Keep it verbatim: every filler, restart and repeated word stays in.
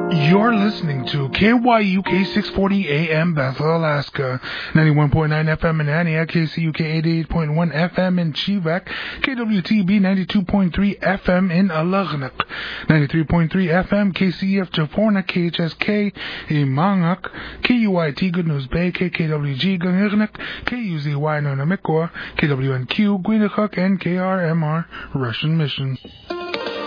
You're listening to K Y U K six forty A M Bethel, Alaska, ninety-one point nine F M in Antioch, K C U K eighty-eight point one F M in Chivak, K W T B ninety-two point three F M in Alagnak, ninety-three point three F M K C E F Jaforna, K H S K in Mangak, K U I T Good News Bay, K K W G Gangirnak, K U Z Y Nonamikwa, K W N Q Gwinachuk, and K R M R Russian Mission.